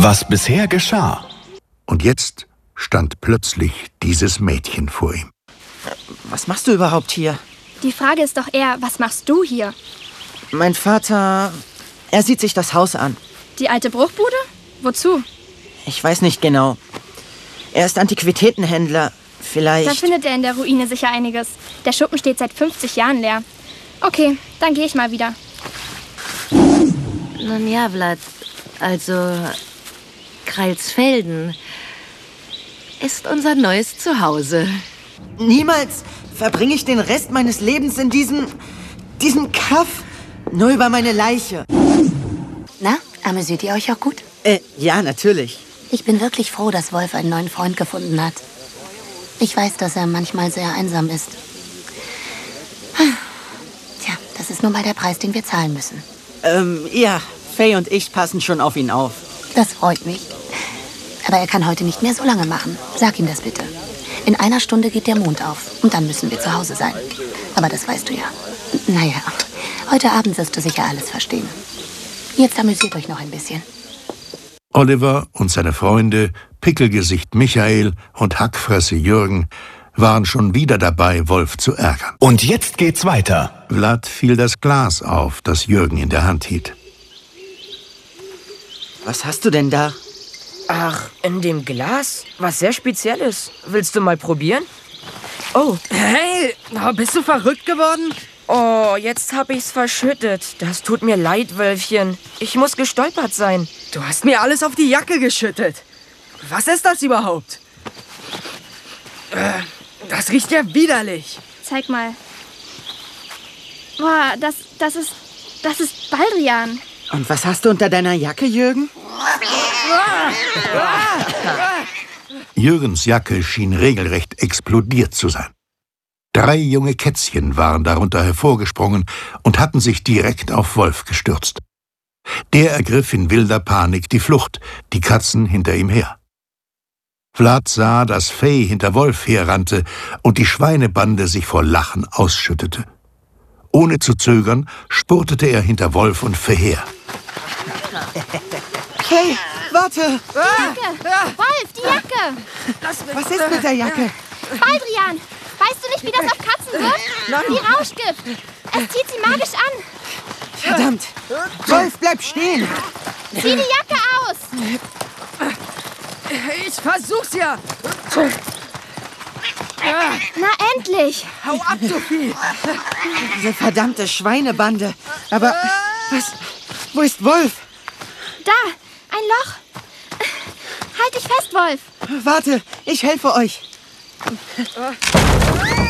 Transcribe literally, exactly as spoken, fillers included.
Was bisher geschah. Und jetzt stand plötzlich dieses Mädchen vor ihm. Was machst du überhaupt hier? Die Frage ist doch eher, was machst du hier? Mein Vater, er sieht sich das Haus an. Die alte Bruchbude? Wozu? Ich weiß nicht genau. Er ist Antiquitätenhändler. Vielleicht... Da findet er in der Ruine sicher einiges. Der Schuppen steht seit fünfzig Jahren leer. Okay, dann gehe ich mal wieder. Nun ja, Vlad, also Kreilsfelden ist unser neues Zuhause. Niemals verbringe ich den Rest meines Lebens in diesem... diesem Kaff. Nur über meine Leiche. Na, amüsiert ihr euch auch gut? Äh, ja, natürlich. Ich bin wirklich froh, dass Wolf einen neuen Freund gefunden hat. Ich weiß, dass er manchmal sehr einsam ist. Tja, das ist nun mal der Preis, den wir zahlen müssen. Ähm, ja, Faye und ich passen schon auf ihn auf. Das freut mich. Aber er kann heute nicht mehr so lange machen. Sag ihm das bitte. In einer Stunde geht der Mond auf und dann müssen wir zu Hause sein. Aber das weißt du ja. Naja, heute Abend wirst du sicher alles verstehen. Jetzt amüsiert euch noch ein bisschen. Oliver und seine Freunde, Pickelgesicht Michael und Hackfresse Jürgen, waren schon wieder dabei, Wolf zu ärgern. Und jetzt geht's weiter. Vlad fiel das Glas auf, das Jürgen in der Hand hielt. Was hast du denn da? Ach, in dem Glas? Was sehr Spezielles. Willst du mal probieren? Oh. Hey, bist du verrückt geworden? Oh, jetzt hab ich's verschüttet. Das tut mir leid, Wölfchen. Ich muss gestolpert sein. Du hast mir alles auf die Jacke geschüttet. Was ist das überhaupt? Äh, das riecht ja widerlich. Zeig mal. Boah, das, das ist, das ist Baldrian. Und was hast du unter deiner Jacke, Jürgen? Jürgens Jacke schien regelrecht explodiert zu sein. Drei junge Kätzchen waren darunter hervorgesprungen und hatten sich direkt auf Wolf gestürzt. Der ergriff in wilder Panik die Flucht, die Katzen hinter ihm her. Vlad sah, dass Faye hinter Wolf herrannte und die Schweinebande sich vor Lachen ausschüttete. Ohne zu zögern spurtete er hinter Wolf und Faye her. Hey, warte! Die Jacke! Wolf, die Jacke! Was ist mit der Jacke? Baldrian! Weißt du nicht, wie das auf Katzen wirkt? Wie Rauschgift. Es zieht sie magisch an. Verdammt! Wolf, bleib stehen! Zieh die Jacke aus! Ich versuch's ja! Na, endlich! Hau ab, du Vieh! Diese verdammte Schweinebande. Aber was? Wo ist Wolf? Da, ein Loch. Halt dich fest, Wolf. Warte, ich helfe euch.